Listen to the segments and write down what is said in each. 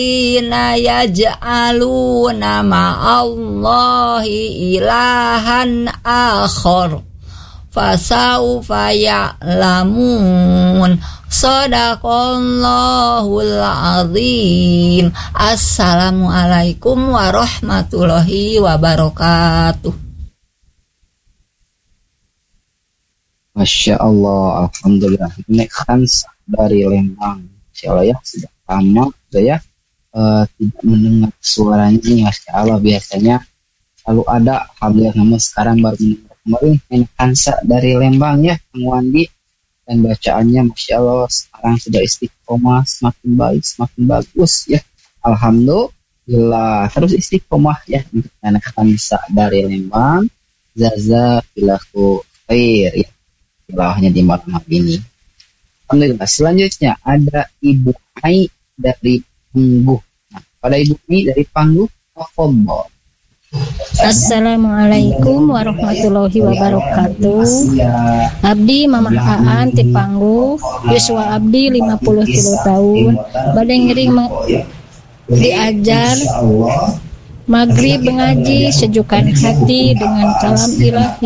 Inna yaj'aluna ma'allahi ilahan akhar fasawfa ya'lamun. Shadaqallahul azim. Assalamualaikum warahmatullahi wabarakatuh. Masya Allah, alhamdulillah. Ini kan dari Lembang, Masya Allah ya, sudah lama saya tidak mendengar suaranya nih, Masya Allah. Biasanya selalu ada, alhamdulillah, namun sekarang baru mendengar kemarin. Ini Kansa dari Lembang ya, Kang Wandi, dan bacaannya Masya Allah sekarang sudah istiqomah, semakin baik, semakin bagus ya, alhamdulillah. Terus istiqomah ya untuk anak Kansa dari Lembang. Jazakallahu khair ya, tilawahnya di malam hari ini. Alhamdulillah. Selanjutnya ada Ibu Ai dari Pangguh. Nah, pada Ibu Ai dari Pangguh, tafadhol. Assalamualaikum warahmatullahi wabarakatuh. Abdi Mamah Aan ti Pangguh, yuswa abdi 50 tahun. Bade ngiring diajar Maghrib mengaji sejukan hati dengan kalam ilahi.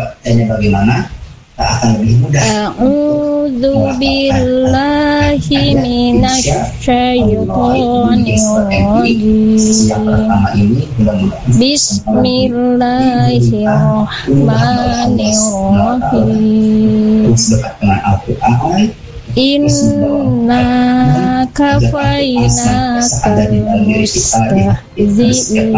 A'udzu billahi minasyaitonir rajim. Bismillahirrahmanirrahim. Inna kafainaka mustahzi'in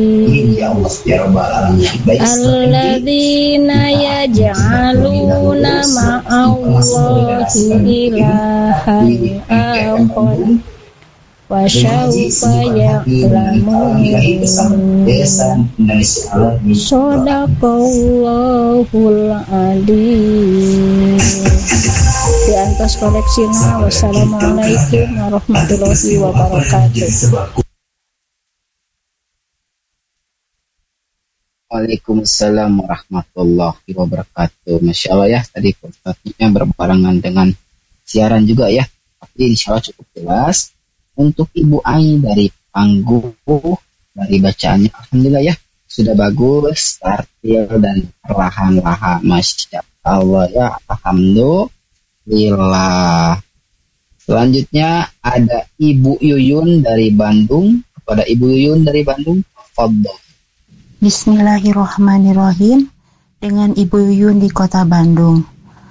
alladzina yaj'aluna ma'allahi ilahan akhar wa sawfa ya'lamun. Shadaqallahul adzim. Di atas koleksinya. Wassalamualaikum warahmatullahi wabarakatuh. Waalaikumsalam warahmatullahi wabarakatuh. Masya Allah ya, tadi konstatnya berbarengan dengan siaran juga ya, tapi insya Allah cukup jelas. Untuk Ibu Ai dari Pangguh, dari bacaannya alhamdulillah ya, sudah bagus, tartil dan perlahan-lahan. Masya Allah ya, alhamdulillah. Selanjutnya ada Ibu Yuyun dari Bandung. Kepada Ibu Yuyun dari Bandung, tafadhol. Bismillahirrahmanirrahim. Dengan Ibu Yuyun di Kota Bandung.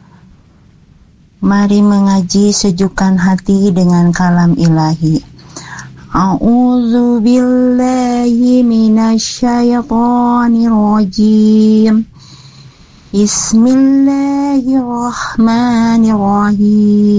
Mari mengaji sejukkan hati dengan kalam ilahi. A'udzu billahi minasyaitonir rajim. Bismillahirrahmanirrahim.